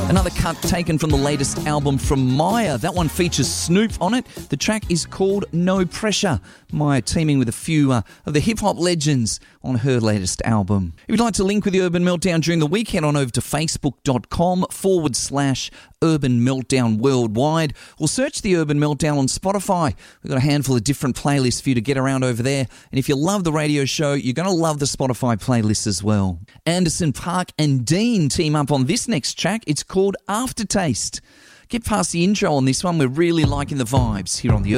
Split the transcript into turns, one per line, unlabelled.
Another cut taken from the latest album from Maya. That one features Snoop on it. The track is called No Pressure. Maya teaming with a few of the hip-hop legends on her latest album. If you'd like to link with the Urban Meltdown during the week, head on over to facebook.com/Urban Meltdown Worldwide, or search the Urban Meltdown on Spotify. We've got a handful of different playlists for you to get around over there. And if you love the radio show, you're going to love the Spotify playlist as well. Anderson .Paak and Dean team up on this next track. It's called Aftertaste. Get past the intro on this one. We're really liking the vibes here on the